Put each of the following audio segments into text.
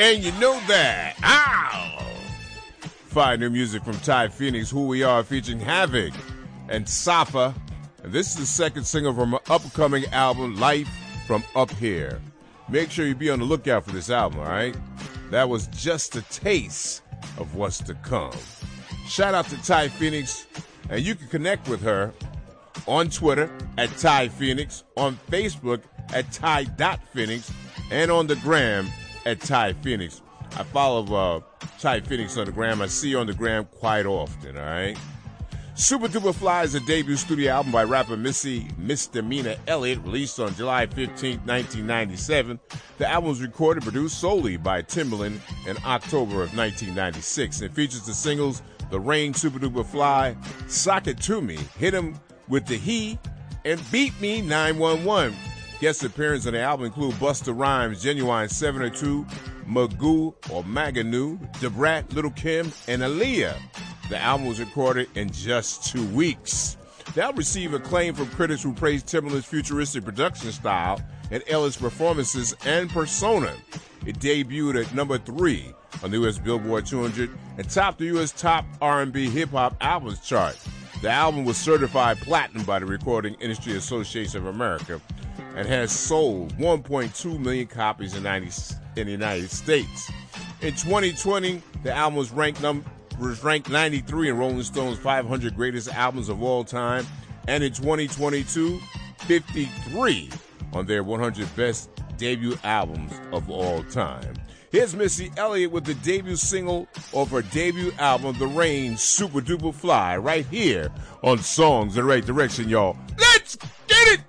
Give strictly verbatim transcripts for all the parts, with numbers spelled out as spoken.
And you know that. Ow! Fine new music from Ty Phoenix, Who We Are, featuring Havoc and Safa. And this is the second single from her upcoming album, Life from Up Here. Make sure you be on the lookout for this album, all right? That was just a taste of what's to come. Shout out to Ty Phoenix, and you can connect with her on Twitter at Ty Phoenix, on Facebook at Ty dot Phoenix, and on the gram at Ty Phoenix. I follow uh, Ty Phoenix on the gram. I see you on the gram quite often, all right? Super Duper Fly is a debut studio album by rapper Missy Misdemeanor Elliott, released on July fifteenth, nineteen ninety-seven. The album was recorded and produced solely by Timbaland in October of nineteen ninety-six. It features the singles The Rain, Super Duper Fly, Sock It To Me, Hit 'Em With The He, and Beat Me nine one one. Guest appearances on the album include Busta Rhymes, Genuine seven oh two, Magoo or Maganu, Da Brat, Little Kim, and Aaliyah. The album was recorded in just two weeks. The album received acclaim from critics who praised Timbaland's futuristic production style and Elliott's performances and persona. It debuted at number three on the U S Billboard two hundred and topped the U S Top R and B Hip-Hop Albums chart. The album was certified platinum by the Recording Industry Association of America and has sold one point two million copies in, ninety, in the United States. In twenty twenty, the album was ranked, num- was ranked ninety-three in Rolling Stone's five hundred Greatest Albums of All Time, and in twenty twenty-two, fifty-three on their one hundred Best Debut Albums of All Time. Here's Missy Elliott with the debut single of her debut album, The Rain, Super Duper Fly, right here on Songs in the Right Direction, y'all. Let's get it!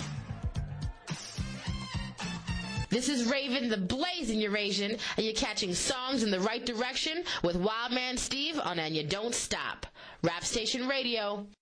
This is Raven, the blazing Eurasian, and you're catching Songs in the Right Direction with Wildman Steve on And You Don't Stop. Rap Station Radio.